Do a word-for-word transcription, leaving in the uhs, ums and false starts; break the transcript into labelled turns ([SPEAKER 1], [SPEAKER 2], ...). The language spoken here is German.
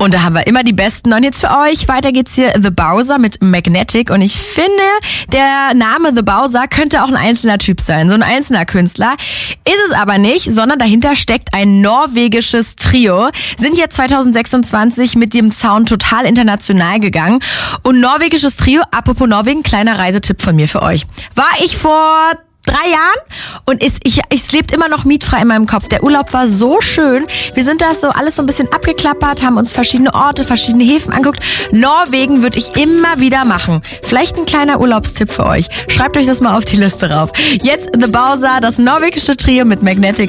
[SPEAKER 1] Und da haben wir immer die besten neuen Hits für euch. Weiter geht's hier The Bowser mit Magnetic. Und ich finde, der Name The Bowser könnte auch ein einzelner Typ sein, so ein einzelner Künstler. Ist es aber nicht, sondern dahinter steckt ein norwegisches Trio. Sind jetzt zwanzig sechsundzwanzig mit dem Sound total international gegangen. Und norwegisches Trio, apropos Norwegen, kleiner Reisetipp von mir für euch. War ich vor drei Jahren und ist, ich, ich lebt immer noch mietfrei in meinem Kopf. Der Urlaub war so schön. Wir sind da so alles so ein bisschen abgeklappert, haben uns verschiedene Orte, verschiedene Häfen angeguckt. Norwegen würde ich immer wieder machen. Vielleicht ein kleiner Urlaubstipp für euch. Schreibt euch das mal auf die Liste rauf. Jetzt The Bowser, das norwegische Trio mit Magnetic.